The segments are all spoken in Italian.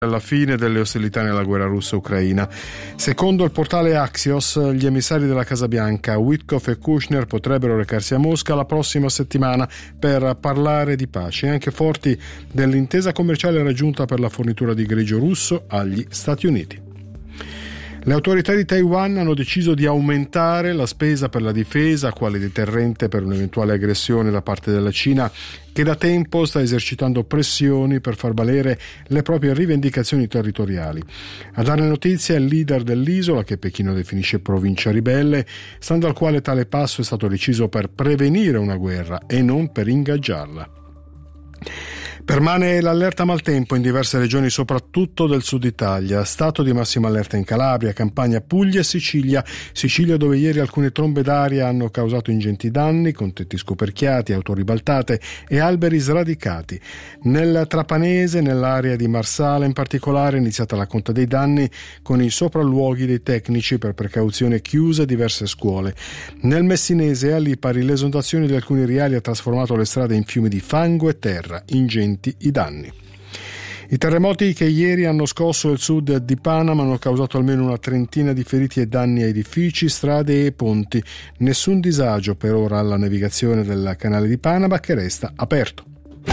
alla fine delle ostilità nella guerra russa-ucraina. Secondo il portale Axios, gli emissari della Casa Bianca, Witkoff e Kushner, potrebbero recarsi a Mosca la prossima settimana per parlare di pace, anche forti dell'intesa commerciale raggiunta per la fornitura di grigio russo agli Stati Uniti. Le autorità di Taiwan hanno deciso di aumentare la spesa per la difesa quale deterrente per un'eventuale aggressione da parte della Cina, che da tempo sta esercitando pressioni per far valere le proprie rivendicazioni territoriali. A dare notizia è il leader dell'isola, che Pechino definisce provincia ribelle, stando al quale tale passo è stato deciso per prevenire una guerra e non per ingaggiarla. Permane l'allerta maltempo in diverse regioni, soprattutto del sud Italia. Stato di massima allerta in Calabria, Campania, Puglia e Sicilia. Sicilia, dove ieri alcune trombe d'aria hanno causato ingenti danni, con tetti scoperchiati, auto ribaltate e alberi sradicati. Nel Trapanese, nell'area di Marsala in particolare, è iniziata la conta dei danni, con i sopralluoghi dei tecnici per precauzione chiuse diverse scuole. Nel Messinese, a Lipari, l'esondazione di alcuni riali ha trasformato le strade in fiumi di fango e terra, ingenti i danni. I terremoti che ieri hanno scosso il sud di Panama hanno causato almeno una trentina di feriti e danni a edifici, strade e ponti. Nessun disagio per ora alla navigazione del canale di Panama, che resta aperto.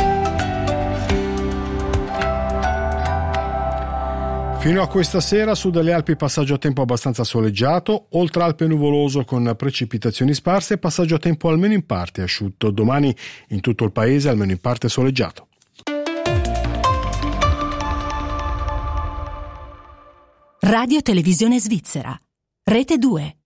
Fino a questa sera, su delle Alpi passaggio a tempo abbastanza soleggiato, oltre Alpe nuvoloso con precipitazioni sparse e passaggio a tempo almeno in parte asciutto. Domani in tutto il paese almeno in parte soleggiato. Radio Televisione Svizzera, Rete 2.